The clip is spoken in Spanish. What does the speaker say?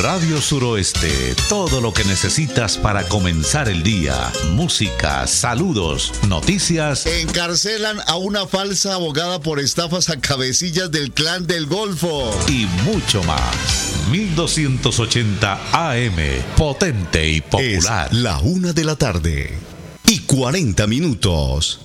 Radio Suroeste, todo lo que necesitas para comenzar el día. Música, saludos, noticias. Encarcelan a una falsa abogada por estafas a cabecillas del Clan del Golfo. Y mucho más. 1280 AM, potente y popular. Es la 1:40 p.m.